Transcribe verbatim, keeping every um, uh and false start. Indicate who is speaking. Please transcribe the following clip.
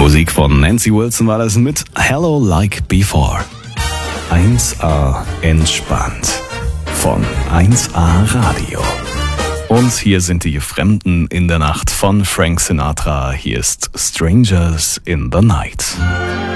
Speaker 1: Musik von Nancy Wilson war das mit Hello Like Before. eins A entspannt von eins A Radio. Und hier sind die Fremden in der Nacht von Frank Sinatra. Hier ist Strangers in the Night.